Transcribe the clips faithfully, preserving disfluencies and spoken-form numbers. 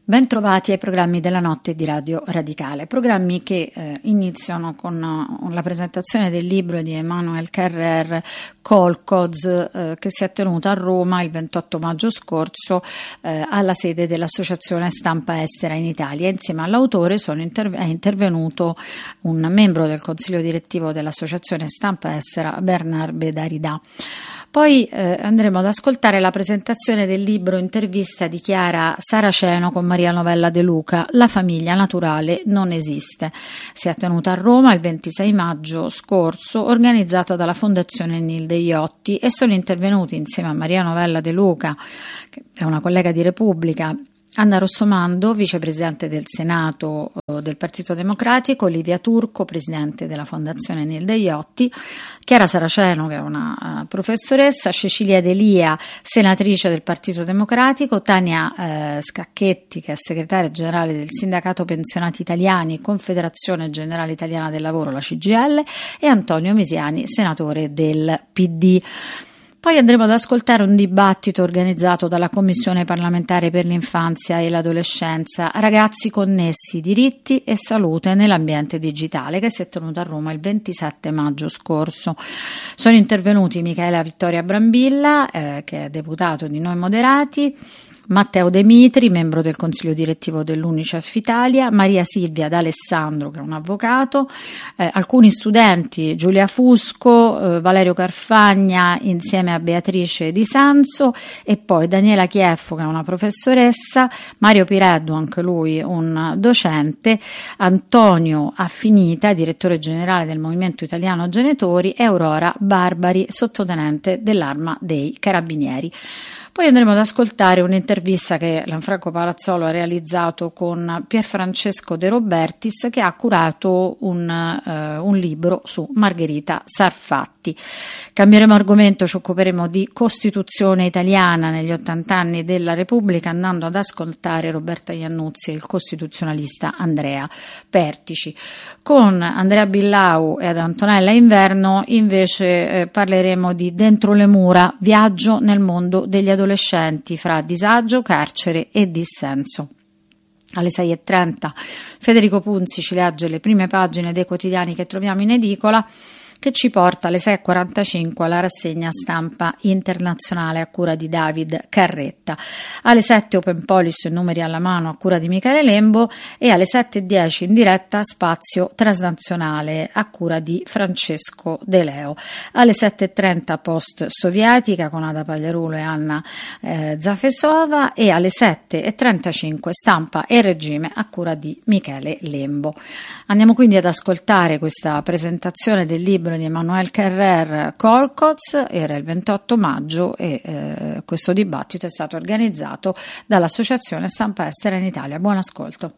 Bentrovati ai programmi della notte di Radio Radicale, programmi che eh, iniziano con uh, la presentazione del libro di Emmanuel Carrère, Colcods, eh, che si è tenuta a Roma il ventotto maggio scorso eh, alla sede dell'Associazione Stampa Estera in Italia. Insieme all'autore sono interv- è intervenuto un membro del consiglio direttivo dell'Associazione Stampa Estera, Bernard Bedarida. Poi eh, andremo ad ascoltare la presentazione del libro intervista di Chiara Saraceno con Maria Novella De Luca, La famiglia naturale non esiste. Si è tenuta a Roma il ventisei maggio scorso, organizzata dalla Fondazione Nilde Iotti, e sono intervenuti insieme a Maria Novella De Luca, che è una collega di Repubblica, Anna Rossomando, vicepresidente del Senato eh, del Partito Democratico, Livia Turco, presidente della Fondazione Nilde Iotti, Chiara Saraceno, che è una uh, professoressa, Cecilia Delia, senatrice del Partito Democratico, Tania eh, Scacchetti, che è segretaria generale del Sindacato Pensionati Italiani, Confederazione Generale Italiana del Lavoro, la C G I L, e Antonio Misiani, senatore del P D. Poi andremo ad ascoltare un dibattito organizzato dalla Commissione parlamentare per l'infanzia e l'adolescenza, Ragazzi connessi, diritti e salute nell'ambiente digitale, che si è tenuto a Roma il ventisette maggio scorso. Sono intervenuti Michaela Vittoria Brambilla, eh, che è deputato di Noi Moderati, Matteo De Mitri, membro del consiglio direttivo dell'Unicef Italia, Maria Silvia D'Alessandro, che è un avvocato, eh, alcuni studenti, Giulia Fusco, eh, Valerio Carfagna insieme a Beatrice Di Sanzo, e poi Daniela Chieffo, che è una professoressa, Mario Pireddu, anche lui un docente, Antonio Affinita, direttore generale del Movimento Italiano Genitori, e Aurora Barbari, sottotenente dell'Arma dei Carabinieri. Poi andremo ad ascoltare un'intervista che Lanfranco Palazzolo ha realizzato con Pierfrancesco De Robertis, che ha curato un, eh, un libro su Margherita Sarfatti. Cambieremo argomento, ci occuperemo di Costituzione italiana negli ottanta anni della Repubblica, andando ad ascoltare Roberta Iannuzzi e il costituzionalista Andrea Pertici. Con Andrea Billau e ad Antonella Inverno invece eh, parleremo di Dentro le mura, viaggio nel mondo degli adolescenti fra disagio, carcere e dissenso. Alle sei e trenta Federico Punzi ci legge le prime pagine dei quotidiani che troviamo in edicola, che ci porta alle sei e quarantacinque alla rassegna stampa internazionale a cura di David Carretta. Alle sette Open Policy, numeri alla mano, a cura di Michele Lembo, e alle sette e dieci in diretta Spazio Transnazionale a cura di Francesco De Leo. Alle sette e trenta Post Sovietica con Ada Pagliarulo e Anna eh, Zafesova, e alle sette e trentacinque Stampa e Regime a cura di Michele Lembo. Andiamo quindi ad ascoltare questa presentazione del libro di Emmanuel Carrère, Colcods. Era il ventotto maggio e eh, questo dibattito è stato organizzato dall'Associazione Stampa Estera in Italia. Buon ascolto.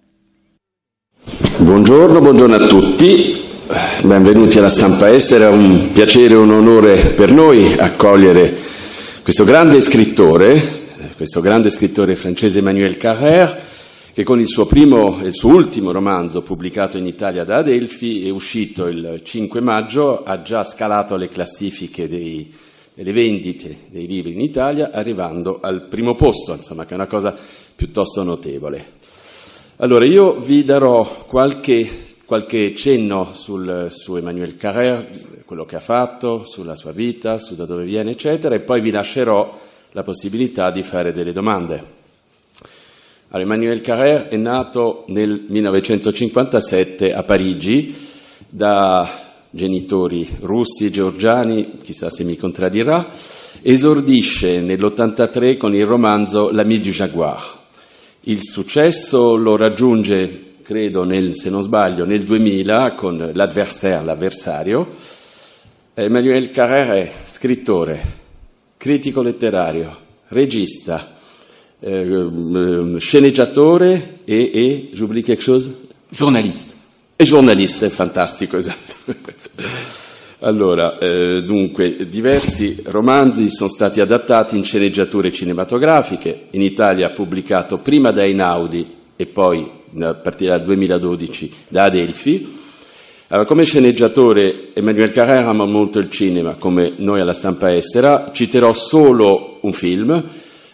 Buongiorno, buongiorno a tutti, benvenuti alla Stampa Estera. È un piacere e un onore per noi accogliere questo grande scrittore, questo grande scrittore francese Emmanuel Carrère, che con il suo primo e il suo ultimo romanzo pubblicato in Italia da Adelphi, è uscito il cinque maggio, ha già scalato le classifiche dei, delle vendite dei libri in Italia, arrivando al primo posto, insomma, che è una cosa piuttosto notevole. Allora, io vi darò qualche, qualche cenno sul, su Emmanuel Carrère, quello che ha fatto, sulla sua vita, su da dove viene, eccetera, e poi vi lascerò la possibilità di fare delle domande. Allora, Emmanuel Carrère è nato nel millenovecentocinquantasette a Parigi da genitori russi e georgiani, chissà se mi contraddirà. Esordisce nell'ottantatré con il romanzo L'ami du Jaguar. Il successo lo raggiunge, credo, nel, se non sbaglio, nel duemila con L'adversaire, l'avversario. Emmanuel Carrère è scrittore, critico letterario, regista, Euh, sceneggiatore e, e j'oublie quelque chose? Giornalista. E giornalista, è fantastico, esatto. Allora, eh, dunque, diversi romanzi sono stati adattati in sceneggiature cinematografiche. In Italia ha pubblicato prima da Einaudi e poi, a partire dal duemiladodici, da Adelphi. Allora, come sceneggiatore Emmanuel Carrère ama molto il cinema, come noi alla Stampa Estera. Citerò solo un film,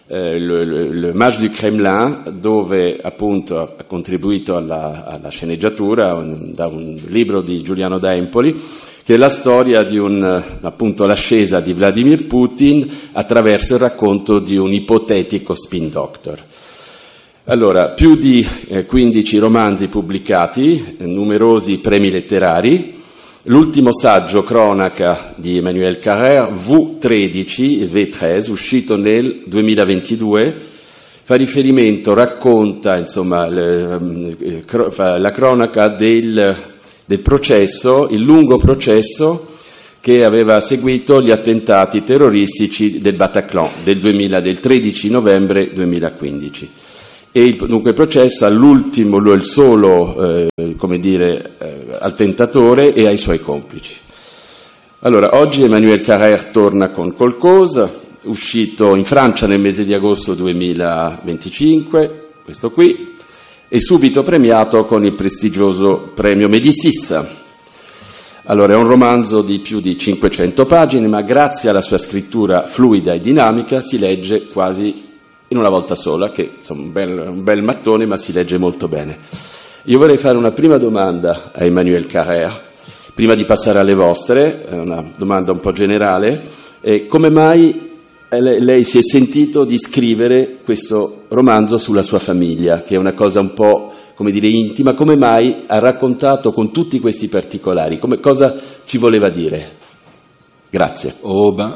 eh, le, le, le Mage du Kremlin, dove appunto ha contribuito alla, alla sceneggiatura un, da un libro di Giuliano da Empoli, che è la storia di un, appunto l'ascesa di Vladimir Putin attraverso il racconto di un ipotetico spin doctor. Allora, più di eh, quindici romanzi pubblicati, eh, numerosi premi letterari, l'ultimo saggio cronaca di Emmanuel Carrère, V tredici, V tredici, uscito nel duemilaventidue, fa riferimento, racconta insomma le, eh, cro- la cronaca del, del processo, il lungo processo che aveva seguito gli attentati terroristici del Bataclan del, duemila, del tredici novembre duemilaquindici. E il, dunque il processo all'ultimo, il solo, eh, come dire, eh, al tentatore e ai suoi complici. Allora, oggi Emmanuel Carrère torna con Qualcosa, uscito in Francia nel mese di agosto duemilaventicinque, questo qui, e subito premiato con il prestigioso premio Médicis. Allora, è un romanzo di più di cinquecento pagine, ma grazie alla sua scrittura fluida e dinamica si legge quasi in una volta sola, che insomma un bel, un bel mattone, ma si legge molto bene. Io vorrei fare una prima domanda a Emmanuel Carrère, prima di passare alle vostre, una domanda un po' generale. Eh, come mai lei, lei si è sentito di scrivere questo romanzo sulla sua famiglia, che è una cosa un po', come dire, intima? Come mai ha raccontato con tutti questi particolari? Come, cosa ci voleva dire? Grazie. Oh ben,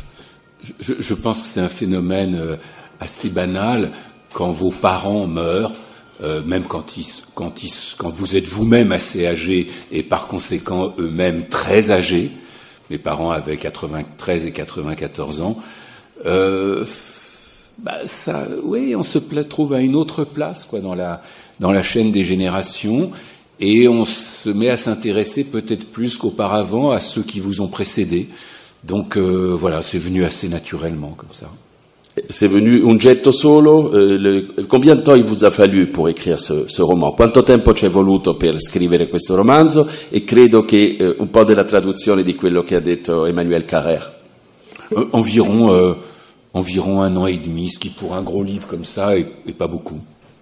je, je pense que c'est un phénomène euh, assez banal quand vos parents meurent, euh, même quand, ils, quand, ils, quand vous êtes vous-même assez âgé et par conséquent eux-mêmes très âgés. Mes parents avaient quatre-vingt-treize et quatre-vingt-quatorze ans. Euh, bah ça, oui, on se trouve à une autre place quoi, dans, la, dans la chaîne des générations et on se met à s'intéresser peut-être plus qu'auparavant à ceux qui vous ont précédés. Donc euh, voilà, c'est venu assez naturellement comme ça. C'est venu un getto solo? Eh, le, combien de temps il vous a fallu pour écrire ce, ce roman? Quanto tempo ci è voluto per scrivere questo romanzo? E credo che eh, un po' della traduzione di quello che ha detto Emmanuel Carrère. Euh, environ, euh, environ un an et demi, ce qui pour un gros livre comme ça est, est pas beaucoup.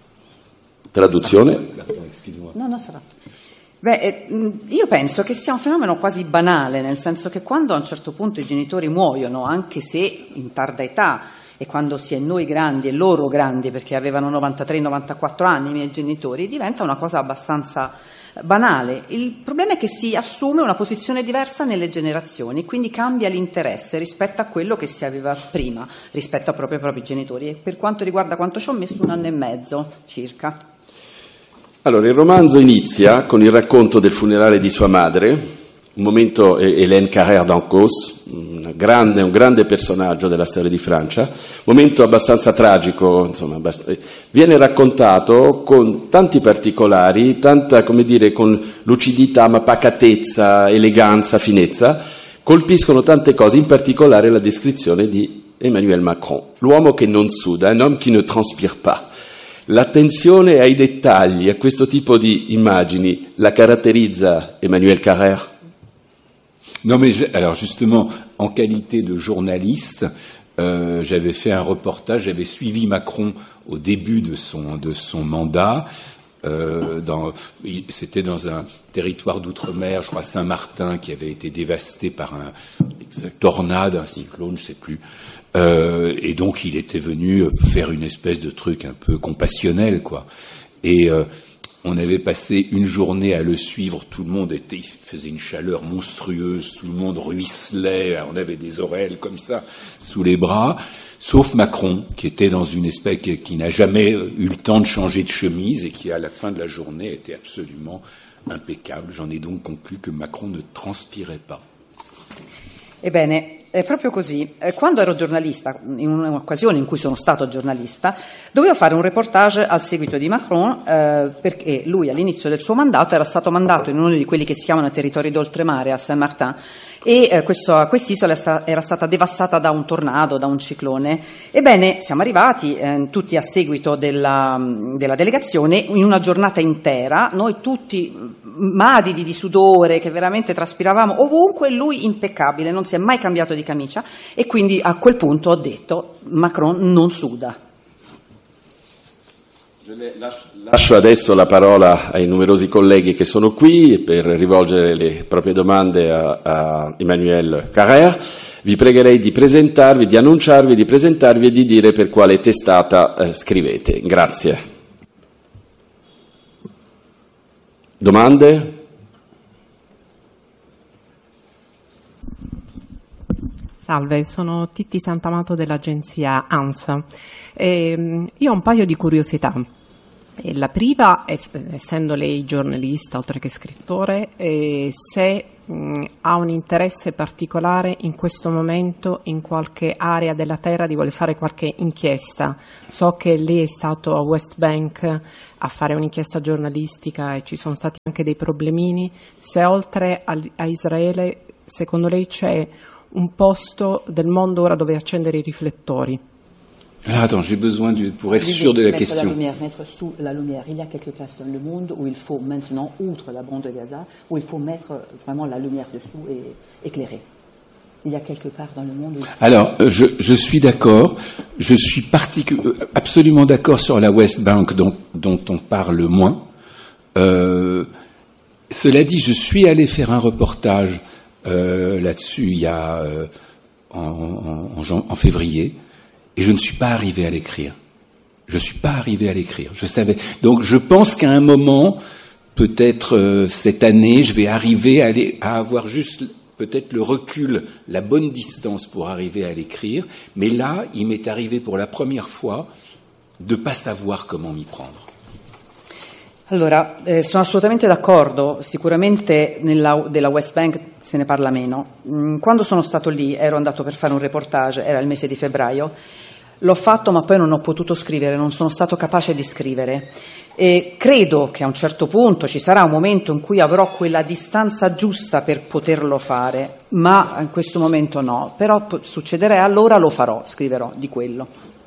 Traduzione? Excuse-moi. No, no, sarà. Beh, io penso che sia un fenomeno quasi banale, nel senso che quando a un certo punto i genitori muoiono, anche se in tarda età, e quando si è noi grandi e loro grandi, perché avevano novantatré novantaquattro anni i miei genitori, diventa una cosa abbastanza banale. Il problema è che si assume una posizione diversa nelle generazioni, quindi cambia l'interesse rispetto a quello che si aveva prima, rispetto a proprio, ai propri genitori. E per quanto riguarda quanto ci ho messo, un anno e mezzo circa. Allora, il romanzo inizia con il racconto del funerale di sua madre, un momento, Hélène Carrère d'Ancos, un grande, un grande personaggio della storia di Francia, momento abbastanza tragico, insomma, abbast- viene raccontato con tanti particolari, tanta, come dire, con lucidità, ma pacatezza, eleganza, finezza, colpiscono tante cose, in particolare la descrizione di Emmanuel Macron, l'uomo che non suda, un homme qui ne transpire pas. L'attenzione ai dettagli, a questo tipo di immagini, la caratterizza Emmanuel Carrère? Non mais je, alors justement, en qualité de journaliste, euh, j'avais fait un reportage, j'avais suivi Macron au début de son, de son mandat. Euh, dans, c'était dans un territoire d'outre-mer, je crois Saint-Martin, qui avait été dévasté par un tornade, un cyclone, je sais plus. Euh, et donc il était venu faire une espèce de truc un peu compassionnel, quoi. Et euh, on avait passé une journée à le suivre, tout le monde était, il faisait une chaleur monstrueuse, tout le monde ruisselait, on avait des oreilles comme ça sous les bras, sauf Macron, qui était dans une espèce qui, qui n'a jamais eu le temps de changer de chemise et qui, à la fin de la journée, était absolument impeccable. J'en ai donc conclu que Macron ne transpirait pas. Ebbene, è proprio così. Quando ero giornalista, in un'occasione in cui sono stato giornalista, dovevo fare un reportage al seguito di Macron, eh, perché lui all'inizio del suo mandato era stato mandato in uno di quelli che si chiamano territori d'oltremare a Saint-Martin, e eh, questo, quest'isola era stata devastata da un tornado, da un ciclone. Ebbene, siamo arrivati eh, tutti a seguito della, della delegazione in una giornata intera, noi tutti madidi di sudore, che veramente traspiravamo ovunque, lui impeccabile, non si è mai cambiato di camicia, e quindi a quel punto ho detto: Macron non suda. Lascio adesso la parola ai numerosi colleghi che sono qui per rivolgere le proprie domande a, a Emmanuel Carrère. Vi pregherei di presentarvi, di annunciarvi, di presentarvi e di dire per quale testata eh, scrivete. Grazie. Domande? Salve, sono Titti Santamato dell'agenzia ANSA. E, io ho un paio di curiosità. E la prima, è, essendo lei giornalista oltre che scrittore, è se mh, ha un interesse particolare in questo momento in qualche area della terra, di voler fare qualche inchiesta. So che lei è stato a West Bank a fare un'inchiesta giornalistica e ci sono stati anche dei problemini. Se oltre a, a Israele, secondo lei c'è un posto del mondo ora dove accendere i riflettori? Alors, attends, j'ai besoin de, pour être sûr de la mettre question. La lumière, mettre sous la lumière. Il y a quelques places dans le monde où il faut maintenant, outre la bande de Gaza, où il faut mettre vraiment la lumière dessous et éclairer. Il y a quelque part dans le monde où il faut... Alors, je, je suis d'accord. Je suis particu- absolument d'accord sur la West Bank dont, dont on parle moins. Euh, cela dit, je suis allé faire un reportage euh, là-dessus il y a euh, en, en, en, en février. Et je ne suis pas arrivé à l'écrire. Je ne suis pas arrivé à l'écrire. Je savais. Donc, je pense qu'à un moment, peut-être euh, cette année, je vais arriver à, aller, à avoir juste peut-être le recul, la bonne distance pour arriver à l'écrire. Mais là, il m'est arrivé pour la première fois de ne pas savoir comment m'y prendre. Allora, eh, sono assolutamente d'accordo, sicuramente nella, della West Bank se ne parla meno. Quando sono stato lì, ero andato per fare un reportage, era il mese di febbraio, l'ho fatto ma poi non ho potuto scrivere, non sono stato capace di scrivere e credo che a un certo punto ci sarà un momento in cui avrò quella distanza giusta per poterlo fare, ma in questo momento no, però succederà, allora lo farò, scriverò di quello.